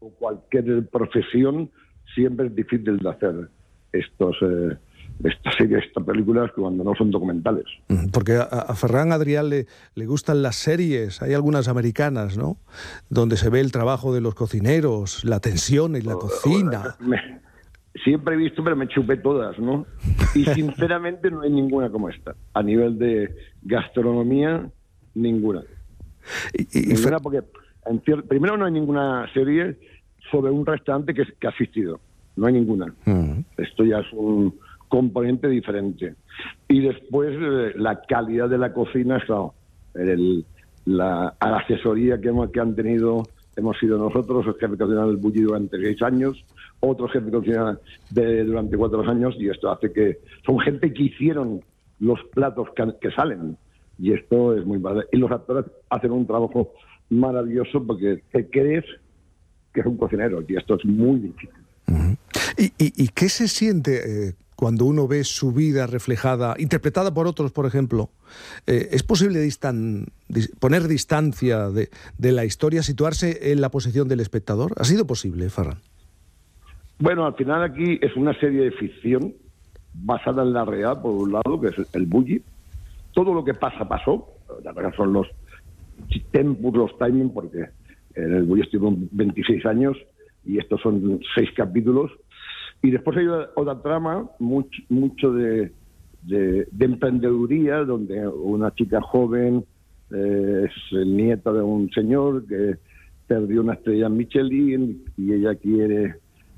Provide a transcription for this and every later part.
o cualquier profesión, siempre es difícil de hacer estas series, estas películas cuando no son documentales. Porque a Ferran Adrià le gustan las series, hay algunas americanas, ¿no?, donde se ve el trabajo de los cocineros, la tensión en la cocina. Siempre he visto, pero me chupé todas, ¿no? Y sinceramente no hay ninguna como esta. A nivel de gastronomía, ninguna. Ninguna porque, primero, no hay ninguna serie sobre un restaurante que ha existido. No hay ninguna. Esto ya es un componente diferente. Y después, la calidad de la cocina, claro, la asesoría que han tenido, hemos sido nosotros, el jefe de cocina del Bulli durante 6 años, otro jefe de cocina durante 4 años, y esto hace que son gente que hicieron los platos que salen, y esto es muy padre. Y los actores hacen un trabajo maravilloso porque te crees que es un cocinero, y esto es muy difícil. ¿Y qué se siente cuando uno ve su vida reflejada, interpretada por otros, por ejemplo? ¿Es posible poner distancia de la historia, situarse en la posición del espectador? ¿Ha sido posible, Ferran? Bueno, al final aquí es una serie de ficción basada en la realidad, por un lado, que es el Bulli. Todo lo que pasó. La verdad son los tempos, los timing, porque en el Bulli estuvo 26 años y estos son 6 capítulos. Y después hay otra trama, mucho de emprendeduría, donde una chica joven es nieta de un señor que perdió una estrella en Michelin y ella quiere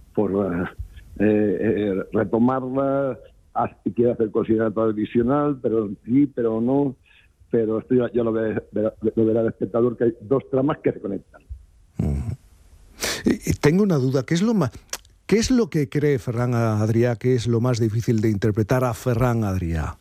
retomarla, y quiere hacer cocina tradicional, pero sí, pero no. Pero esto ya lo verá el espectador, que hay 2 tramas que se conectan. Y tengo una duda, ¿qué es lo que cree Ferran Adrià que es lo más difícil de interpretar a Ferran Adrià?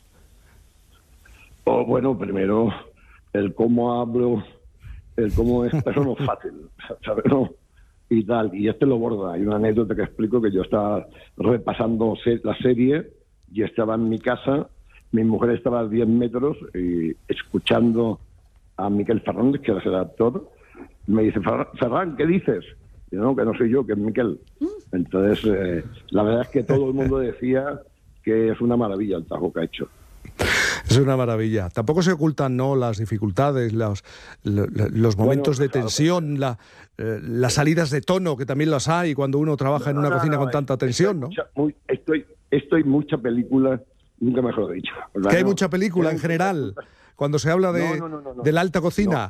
Bueno, primero, el cómo hablo, el cómo es, eso no es fácil, ¿sabes? No, y tal, y lo borda. Hay una anécdota que explico, que yo estaba repasando la serie y estaba en mi casa, mi mujer estaba a 10 metros y escuchando a Miquel Fernández, que era el actor, me dice: Ferran, ¿qué dices? Y no, que no soy yo, que es Miquel. Entonces, la verdad es que todo el mundo decía que es una maravilla el trabajo que ha hecho. Es una maravilla. Tampoco se ocultan, ¿no?, las dificultades, los momentos de tensión, las salidas de tono, que también las hay cuando uno trabaja en una cocina con tanta tensión, ¿no? Esto hay mucha película, nunca mejor dicho. Que hay mucha película en general, cuando se habla de la alta cocina.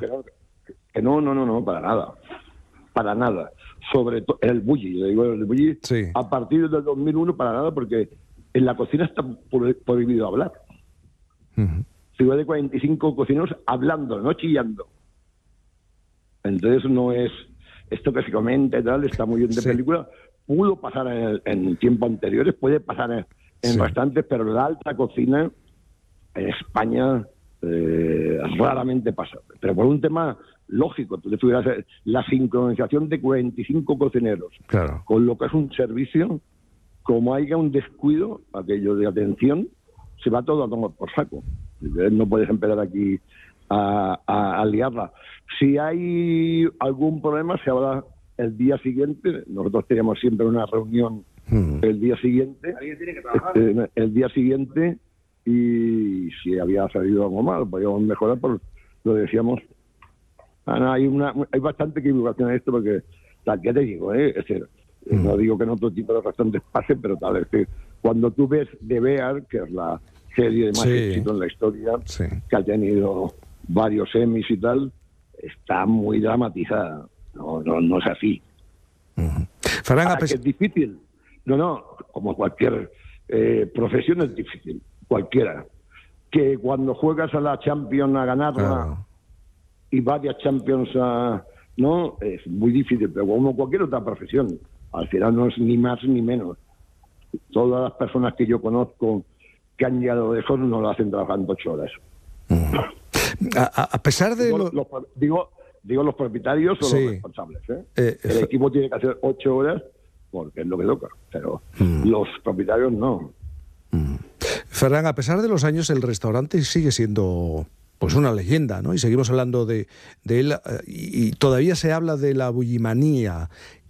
No, para nada. Sobre todo el Bulli, le digo el Bulli, sí. A partir del 2001 para nada, porque en la cocina está prohibido hablar. Ciudad de 45 cocineros hablando, no chillando. Entonces no es esto que se comenta y tal, está muy bien de película. Pudo pasar en tiempos anteriores, puede pasar en restaurantes, pero la alta cocina en España raramente pasa. Pero por un tema lógico, tú tuvieras la sincronización de 45 cocineros, claro, con lo que es un servicio, como haya un descuido, aquello de atención, se va todo a tomar por saco. No puedes empezar aquí a liarla. Si hay algún problema, se habla el día siguiente. Nosotros teníamos siempre una reunión el día siguiente. ¿Alguien tiene que trabajar? El día siguiente, y si había salido algo mal, podíamos mejorar, pues lo decíamos. Hay bastante equivocación en esto, porque tal, ya te digo, es decir, no digo que en otro tipo de restaurantes pase, pero tal, es que cuando tú ves The Bear, que es la serie de más éxito en la historia, que ha tenido varios Emmys y tal, está muy dramatizada. No es así. Ferran, que es difícil. No, como cualquier profesión es difícil, cualquiera. Que cuando juegas a la Champions a ganarla, y varias Champions no, es muy difícil, pero como cualquier otra profesión, al final no es ni más ni menos. Todas las personas que yo conozco que han llegado lejos no lo hacen trabajando 8 horas. A pesar de... Digo los propietarios o los responsables. El equipo tiene que hacer 8 horas porque es lo que toca, pero los propietarios no. Ferran, a pesar de los años, el restaurante sigue siendo pues una leyenda, ¿no? Y seguimos hablando de él, y todavía se habla de la bullimanía.